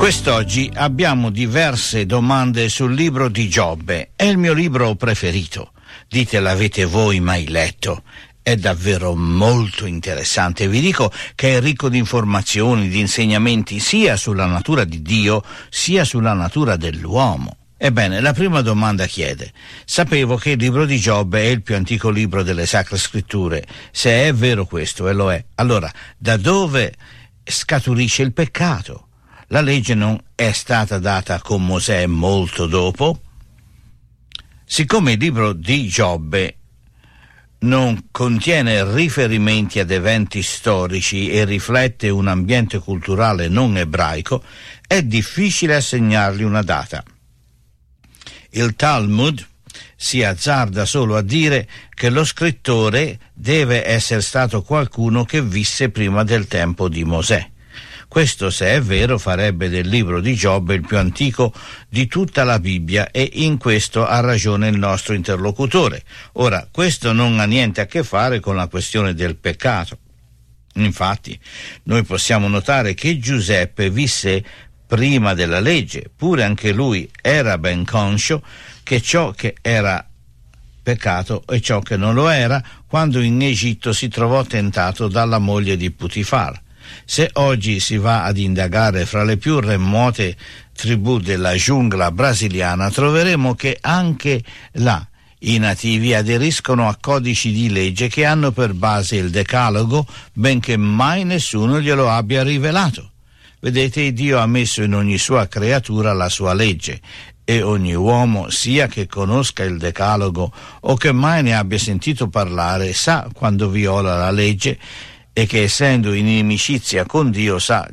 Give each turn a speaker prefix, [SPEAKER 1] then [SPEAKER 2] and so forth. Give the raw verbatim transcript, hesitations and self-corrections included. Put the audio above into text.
[SPEAKER 1] Quest'oggi abbiamo diverse domande sul libro di Giobbe. È il mio libro preferito. Dite, l'avete voi mai letto? È davvero molto interessante. Vi dico che è ricco di informazioni, di insegnamenti sia sulla natura di Dio sia sulla natura dell'uomo. Ebbene, la prima domanda chiede: sapevo che il libro di Giobbe è il più antico libro delle Sacre Scritture. Se è vero questo, e lo è, allora da dove scaturisce il peccato? La legge non è stata data con Mosè molto dopo? Siccome il libro di Giobbe non contiene riferimenti ad eventi storici e riflette un ambiente culturale non ebraico, è difficile assegnargli una data. Il Talmud si azzarda solo a dire che lo scrittore deve essere stato qualcuno che visse prima del tempo di Mosè. Questo, se è vero, farebbe del libro di Giobbe il più antico di tutta la Bibbia, e in questo ha ragione il nostro interlocutore. Ora, questo non ha niente a che fare con la questione del peccato. Infatti, noi possiamo notare che Giuseppe visse prima della legge, pure anche lui era ben conscio che ciò che era peccato e ciò che non lo era, quando in Egitto si trovò tentato dalla moglie di Putifar. Se oggi si va ad indagare fra le più remote tribù della giungla brasiliana, troveremo che anche là i nativi aderiscono a codici di legge che hanno per base il Decalogo, benché mai nessuno glielo abbia rivelato. Vedete, Dio ha messo in ogni sua creatura la sua legge, e ogni uomo, sia che conosca il Decalogo o che mai ne abbia sentito parlare, sa quando viola la legge, e che essendo in inimicizia con Dio sa